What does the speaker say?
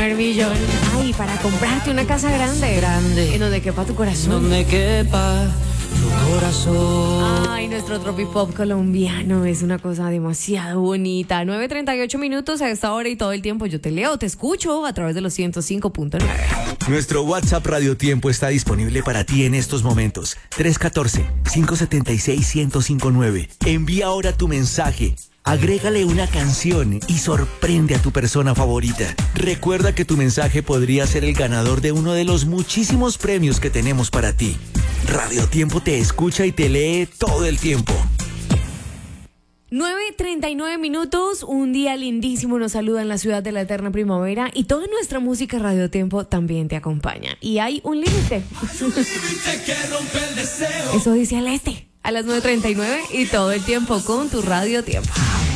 primer millón. Ay, para comprarte una casa grande. En donde quepa tu corazón. Donde quepa tu corazón. Ay, nuestro tropipop colombiano es una cosa demasiado bonita. 9:38 minutos a esta hora y todo el tiempo yo te leo, te escucho a través de los 105.9. Nuestro WhatsApp Radio Tiempo está disponible para ti en estos momentos. 314-576-1059. Envía ahora tu mensaje. Agrégale una canción y sorprende a tu persona favorita. Recuerda que tu mensaje podría ser el ganador de uno de los muchísimos premios que tenemos para ti. Radio Tiempo te escucha y te lee todo el tiempo. 9:39 minutos, un día lindísimo nos saluda en la ciudad de la eterna primavera y toda nuestra música Radio Tiempo también te acompaña. Y hay un límite. Eso dice al este, a las 9:39 y todo el tiempo con tu Radio Tiempo.